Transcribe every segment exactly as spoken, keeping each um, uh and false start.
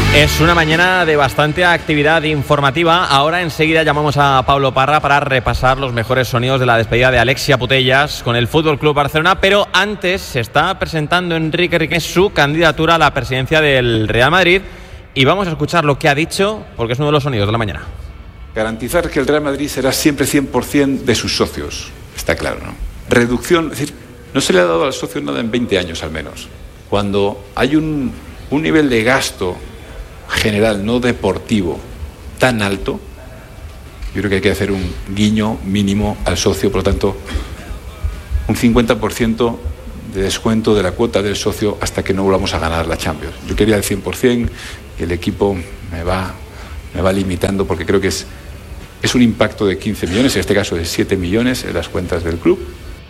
Es una mañana de bastante actividad informativa. Ahora enseguida llamamos a Pablo Parra para repasar los mejores sonidos de la despedida de Alexia Putellas con el F C Barcelona, pero antes se está presentando Enrique Riquelme su candidatura a la presidencia del Real Madrid y vamos a escuchar lo que ha dicho porque es uno de los sonidos de la mañana. Garantizar que el Real Madrid será siempre cien por ciento de sus socios, está claro, ¿no? Reducción, es decir, no se le ha dado al socio nada en veinte años al menos. Cuando hay un, un nivel de gasto general, no deportivo, tan alto, yo creo que hay que hacer un guiño mínimo al socio, por lo tanto, un cincuenta por ciento de descuento de la cuota del socio hasta que no volvamos a ganar la Champions. Yo quería el cien por ciento y el equipo me va, me va limitando porque creo que es, es un impacto de quince millones, en este caso de siete millones en las cuentas del club.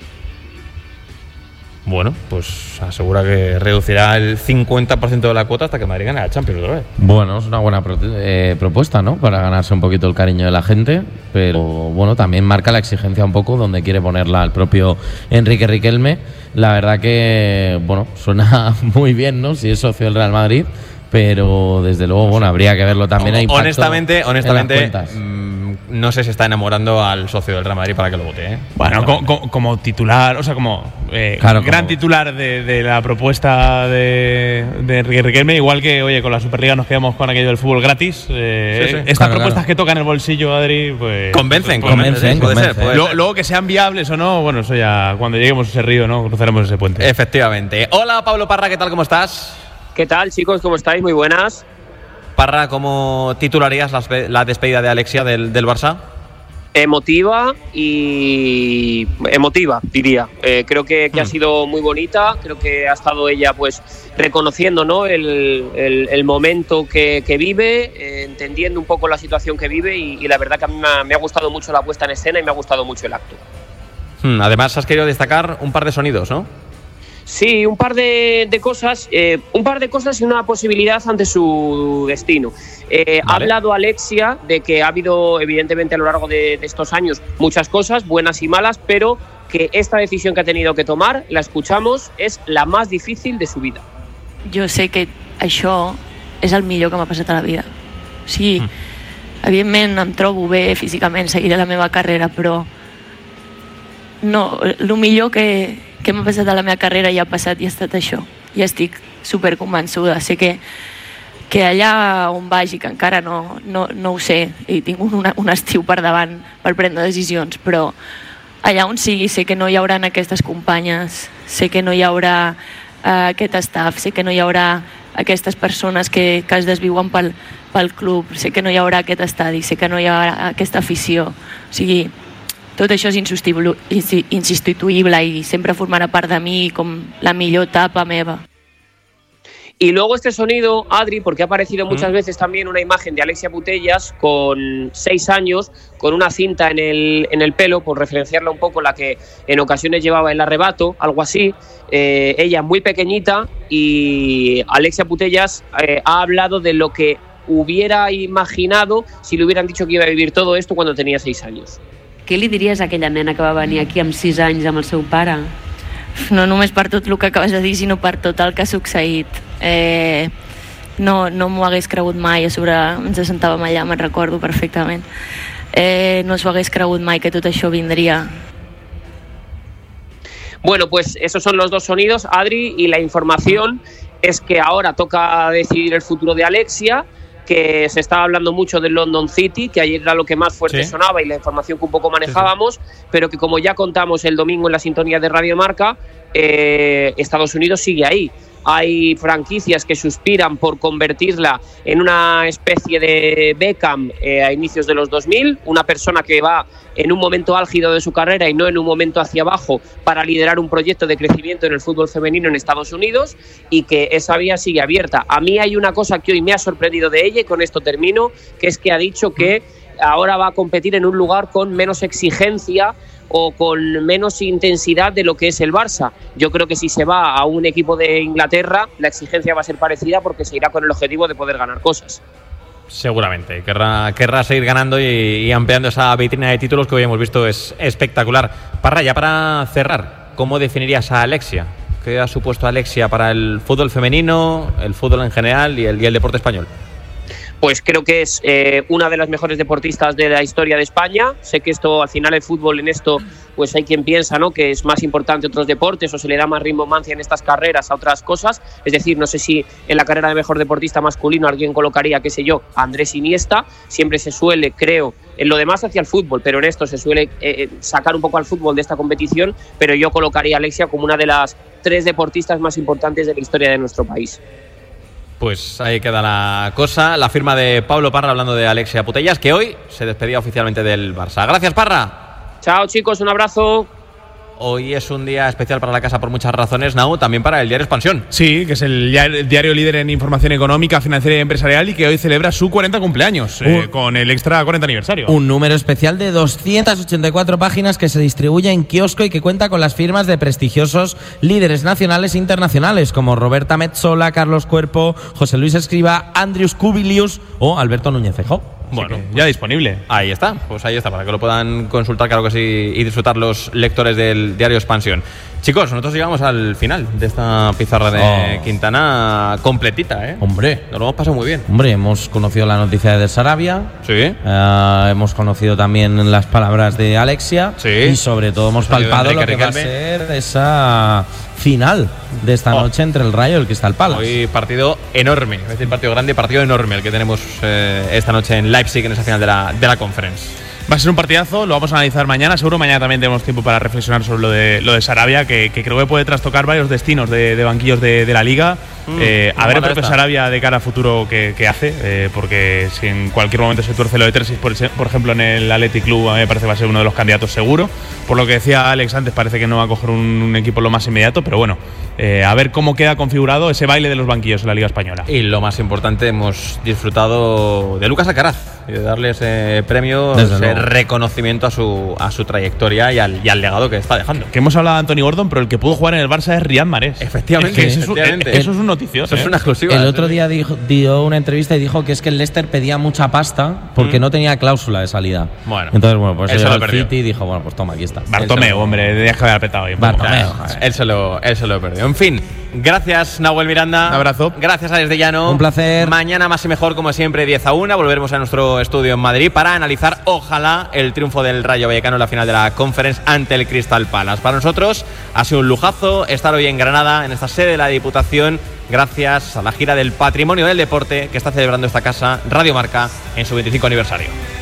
Bueno, pues asegura que reducirá el cincuenta por ciento de la cuota hasta que Madrid gane la Champions otra vez. Bueno, es una buena pro- eh, propuesta, ¿no? Para ganarse un poquito el cariño de la gente, pero bueno, también marca la exigencia un poco donde quiere ponerla el propio Enrique Riquelme. La verdad que, bueno, suena muy bien, ¿no? Si es socio del Real Madrid, pero desde luego, bueno, habría que verlo también. Hay impacto honestamente, honestamente, en las cuentas. Mmm, no sé si está enamorando al socio del Real Madrid para que lo vote, ¿eh? Bueno, co- co- como titular, o sea, como eh, Claro, gran como- titular de, de la propuesta de, de Enrique Riquelme, igual que, oye, con la Superliga nos quedamos con aquello del fútbol gratis. Eh, Sí, sí. Estas Claro, propuestas claro. que tocan el bolsillo, Adri, pues Convencen, pues, convencen, convencen, puede ser, convencen. puede Luego, ser. luego que sean viables o no, bueno, eso ya cuando lleguemos a ese río, ¿no? Cruzaremos ese puente. Efectivamente. Hola, Pablo Parra, ¿qué tal? ¿Cómo estás? ¿Qué tal, chicos? ¿Cómo estáis? Muy buenas. Parra, ¿cómo titularías la, la despedida de Alexia del, del Barça? Emotiva y emotiva, diría. Eh, creo que, que ha sido muy bonita. Creo que ha estado ella, pues, reconociendo, ¿no? el, el, el momento que, que vive, eh, entendiendo un poco la situación que vive y, y la verdad que a mí me ha, me ha gustado mucho la puesta en escena y me ha gustado mucho el acto. Hmm, además, has querido destacar un par de sonidos, ¿no? Sí, un par de, de cosas, eh, un par de cosas y una posibilidad ante su destino. Eh, Vale. Ha hablado Alexia de que ha habido, evidentemente, a lo largo de, de estos años muchas cosas, buenas y malas, pero que esta decisión que ha tenido que tomar, la escuchamos, es la más difícil de su vida. Jo sé que això és el millor que m'ha passat a la vida. O sigui, mm. evidentment em trobo bé físicament, seguiré la meva carrera, però no, el millor que, que m'ha passat a la meva carrera ja ha passat i ha estat això. I estic super convençuda. Sé que, que allà on vagi, que encara no, no, no ho sé, i tinc un, un estiu per davant per prendre decisions, però allà on sigui sé que no hi haurà aquestes companyes, sé que no hi haurà uh, aquest staff, sé que no hi haurà aquestes persones que, que es desviuen pel, pel club, sé que no hi haurà aquest estadi, sé que no hi haurà aquesta afició. O sigui, tot això és insubstituïble, insubstituïble i sempre formarà part de mi com la millor etapa meva. Y luego este sonido, Adri, porque ha aparecido muchas veces también una imagen de Alexia Putellas con seis años, con una cinta en el, en el pelo, por referenciarla un poco, la que en ocasiones llevaba el arrebato, algo así. Eh, ella muy pequeñita y Alexia Putellas eh, ha hablado de lo que hubiera imaginado si le hubieran dicho que iba a vivir todo esto cuando tenía seis años. Què li diries a aquella nena que va venir aquí amb sis anys amb el seu pare? No només per tot el que acabes de dir, sinó per tot el que ha succeït. Eh, no no m'ho hagués cregut mai. A sobre ens assentàvem allà, me'n recordo perfectament. Eh, no s'ho hagués cregut mai que tot això vindria. Bueno, pues esos son los dos sonidos, Adri, y la información es que ahora toca decidir el futuro de Alexia, que se estaba hablando mucho del London City, que ayer era lo que más fuerte Sí. sonaba y la información que un poco manejábamos, sí, sí. pero que como ya contamos el domingo en la sintonía de Radio Marca, eh, Estados Unidos sigue ahí. Hay franquicias que suspiran por convertirla en una especie de Beckham eh, a inicios de los dos mil, una persona que va en un momento álgido de su carrera y no en un momento hacia abajo para liderar un proyecto de crecimiento en el fútbol femenino en Estados Unidos, y que esa vía sigue abierta. A mí hay una cosa que hoy me ha sorprendido de ella, y con esto termino, que es que ha dicho que ahora va a competir en un lugar con menos exigencia o con menos intensidad de lo que es el Barça. Yo creo que si se va a un equipo de Inglaterra, la exigencia va a ser parecida porque se irá con el objetivo de poder ganar cosas. Seguramente, querrá, querrá seguir ganando y, y ampliando esa vitrina de títulos que hoy hemos visto es espectacular. Parra, ya para cerrar, ¿cómo definirías a Alexia? ¿Qué ha supuesto Alexia para el fútbol femenino, el fútbol en general y el, y el deporte español? pues creo que es eh, una de las mejores deportistas de la historia de España. Sé que esto, al final el fútbol en esto, pues hay quien piensa, ¿no?, que es más importante otros deportes o se le da más rimbomancia en estas carreras a otras cosas. Es decir, no sé si en la carrera de mejor deportista masculino alguien colocaría, qué sé yo, a Andrés Iniesta. Siempre se suele, creo, en lo demás hacia el fútbol, pero en esto se suele eh, sacar un poco al fútbol de esta competición, pero yo colocaría a Alexia como una de las tres deportistas más importantes de la historia de nuestro país. Pues ahí queda la cosa. La firma de Pablo Parra hablando de Alexia Putellas, que hoy se despedía oficialmente del Barça. Gracias, Parra. Chao, chicos, un abrazo. Hoy es un día especial para la casa por muchas razones, Nau, también para el diario Expansión. Sí, que es el diario líder en información económica, financiera y empresarial y que hoy celebra su cuarenta cumpleaños, eh, con el extra cuarenta aniversario. Un número especial de doscientas ochenta y cuatro páginas que se distribuye en kiosco y que cuenta con las firmas de prestigiosos líderes nacionales e internacionales como Roberta Metsola, Carlos Cuerpo, José Luis Escrivá, Andrius Kubilius o Alberto Núñez Feijóo. Bueno, ya disponible. Ahí está, pues ahí está, para que lo puedan consultar, claro que sí, y disfrutar los lectores del diario Expansión. Chicos, nosotros llegamos al final de esta pizarra de oh. Quintana completita, ¿eh? Hombre. Nos lo hemos pasado muy bien. Hombre, hemos conocido la noticia de Sarabia. Sí. Uh, hemos conocido también las palabras de Alexia. Sí. Y sobre todo hemos palpado lo que va a ser esa final de esta oh. noche entre el Rayo y el Crystal Palace. Hoy partido enorme, es decir, partido grande, partido enorme el que tenemos eh, esta noche en Leipzig en esa final de la, de la Conference. Va a ser un partidazo, lo vamos a analizar mañana. Seguro mañana también tenemos tiempo para reflexionar sobre lo de lo de Sarabia, que, que creo que puede trastocar varios destinos de, de banquillos de, de la Liga. Mm, eh, a ver el propio Sarabia de cara a futuro que, que hace, eh, porque si en cualquier momento se tuerce lo de Terzic, por, por ejemplo, en el Athletic Club, a mí me parece que va a ser uno de los candidatos seguro. Por lo que decía Alex antes, parece que no va a coger un, un equipo lo más inmediato, pero bueno, eh, a ver cómo queda configurado ese baile de los banquillos en la Liga Española. Y lo más importante, hemos disfrutado de Lucas Alcaraz y de darle ese premio, Desde ese luego. reconocimiento a su, a su trayectoria y al, y al legado que está dejando. Que hemos hablado de Anthony Gordon, pero el que pudo jugar en el Barça es Riyad Mahrez. Efectivamente, es que eso, efectivamente. Es, eso es un noticioso. Eso ¿eh? es una exclusiva. El otro día dijo, dio una entrevista y dijo que es que el Leicester pedía mucha pasta porque mm. no tenía cláusula de salida. Bueno, entonces, bueno, pues eso llegó lo el perdió. City y dijo, bueno, pues toma, aquí está. Bartomeu, hombre, tenías que haber apretado ahí. Bartomeu. Él se lo, él se lo perdió. En fin, gracias, Nahuel Miranda. Un abrazo. Gracias a Desde Llano. Un placer. Mañana más y mejor, como siempre, diez a una. Volveremos a nuestro estudio en Madrid para analizar, ojalá, el triunfo del Rayo Vallecano en la final de la Conference ante el Crystal Palace. Para nosotros ha sido un lujazo estar hoy en Granada, en esta sede de la Diputación, gracias a la gira del Patrimonio del Deporte que está celebrando esta casa, Radio Marca, en su veinticinco aniversario.